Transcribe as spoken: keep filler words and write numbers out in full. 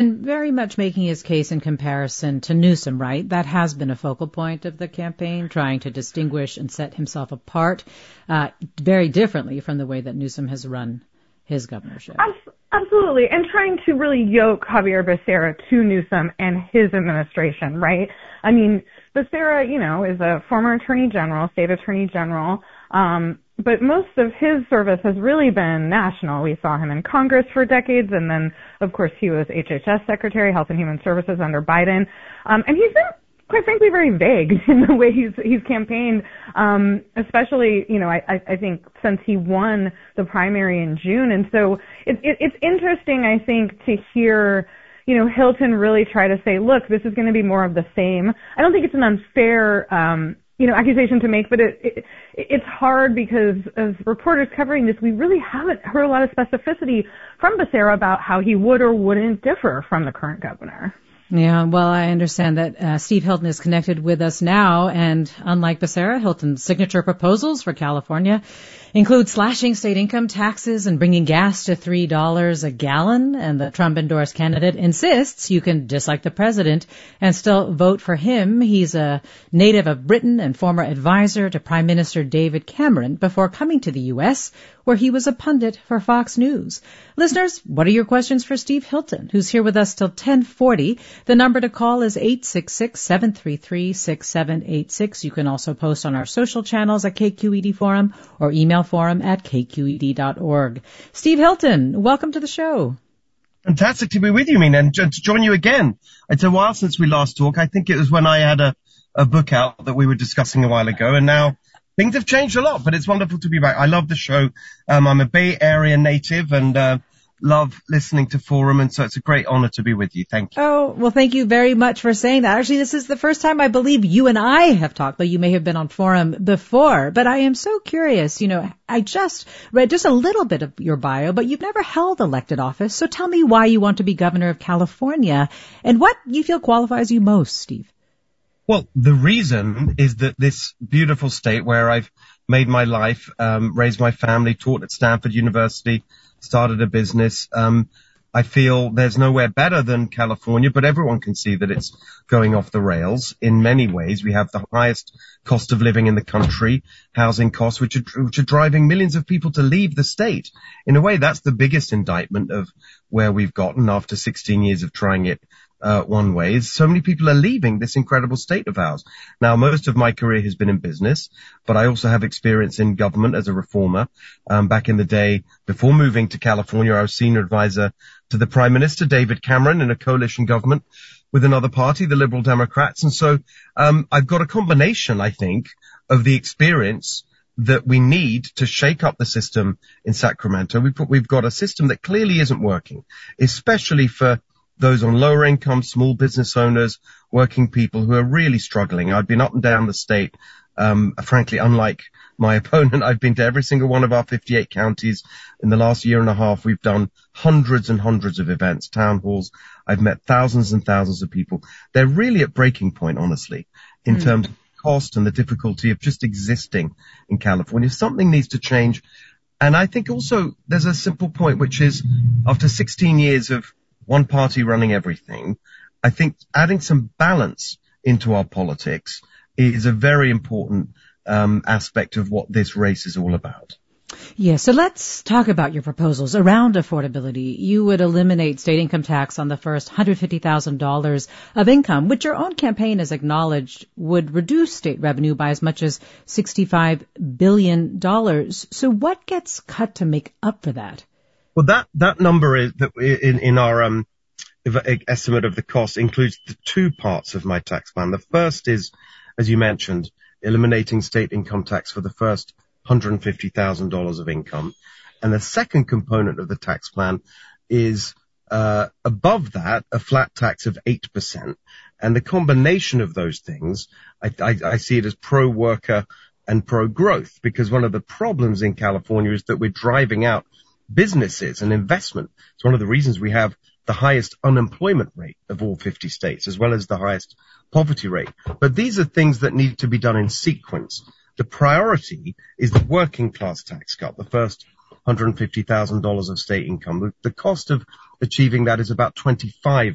Very much making his case in comparison to Newsom, right? That has been a focal point of the campaign, trying to distinguish and set himself apart uh, very differently from the way that Newsom has run his governorship. Absolutely, and trying to really yoke Xavier Becerra to Newsom and his administration, right? I mean, Becerra, you know, is a former attorney general, state attorney general, um, but most of his service has really been national. We saw him in Congress for decades, and then, of course, he was H H S Secretary, Health and Human Services under Biden, um, and he's been, quite frankly, very vague in the way he's he's campaigned, um, especially, you know, I, I think since he won the primary in June. And so it, it, it's interesting, I think, to hear, you know, Hilton really try to say, look, this is going to be more of the same. I don't think it's an unfair, um, you know, accusation to make, but it, it it's hard because as reporters covering this, we really haven't heard a lot of specificity from Becerra about how he would or wouldn't differ from the current governor. Yeah, well, I understand that uh, Steve Hilton is connected with us now, and unlike Becerra, Hilton's signature proposals for California include slashing state income taxes and bringing gas to three dollars a gallon, and the Trump-endorsed candidate insists you can dislike the president and still vote for him. He's a native of Britain and former advisor to Prime Minister David Cameron before coming to the U S, where he was a pundit for Fox News. Listeners, what are your questions for Steve Hilton, who's here with us till ten forty? The number to call is eight six six, seven three three, six seven eight six. You can also post on our social channels at K Q E D Forum or email forum at k q e d dot org. Steve Hilton, welcome to the show. Fantastic to be with you, Mina, and to join you again. It's a while since we last talked. I think it was when I had a, a book out that we were discussing a while ago, and now things have changed a lot, but it's wonderful to be back. I love the show. Um, I'm a Bay Area native and uh, love listening to Forum, and so it's a great honor to be with you. Thank you. Oh, well, thank you very much for saying that. Actually, this is the first time I believe you and I have talked, though you may have been on Forum before. But I am so curious. You know, I just read just a little bit of your bio, but you've never held elected office. So tell me why you want to be governor of California and what you feel qualifies you most, Steve. Well, the reason is that this beautiful state where I've made my life, um, raised my family, taught at Stanford University, started a business, um, I feel there's nowhere better than California, but everyone can see that it's going off the rails in many ways. We have the highest cost of living in the country, housing costs, which are, which are driving millions of people to leave the state. In a way, that's the biggest indictment of where we've gotten after sixteen years of trying it Uh, one way is so many people are leaving this incredible state of ours. Now, most of my career has been in business, but I also have experience in government as a reformer. Um, back in the day, before moving to California, I was senior advisor to the Prime Minister, David Cameron, in a coalition government with another party, the Liberal Democrats. And so um, I've got a combination, I think, of the experience that we need to shake up the system in Sacramento. We've, put, we've got a system that clearly isn't working, especially for those on lower income, small business owners, working people who are really struggling. I've been up and down the state. Um, frankly, unlike my opponent, I've been to every single one of our fifty-eight counties. In the last year and a half, we've done hundreds and hundreds of events, town halls. I've met thousands and thousands of people. They're really at breaking point, honestly, in mm. terms of cost and the difficulty of just existing in California. Something needs to change. And I think also there's a simple point, which is after sixteen years of one party running everything, I think adding some balance into our politics is a very important um, aspect of what this race is all about. Yeah, so let's talk about your proposals around affordability. You would eliminate state income tax on the first one hundred fifty thousand dollars of income, which your own campaign has acknowledged would reduce state revenue by as much as sixty-five billion dollars. So what gets cut to make up for that? Well, that, that number is that in, in our, um, estimate of the cost includes the two parts of my tax plan. The first is, as you mentioned, eliminating state income tax for the first one hundred fifty thousand dollars of income. And the second component of the tax plan is, uh, above that, a flat tax of eight percent. And the combination of those things, I, I, I see it as pro-worker and pro-growth, because one of the problems in California is that we're driving out businesses and investment. It's one of the reasons we have the highest unemployment rate of all fifty states, as well as the highest poverty rate. But these are things that need to be done in sequence. The priority is the working class tax cut, the first one hundred fifty thousand dollars of state income. The cost of achieving that is about twenty-five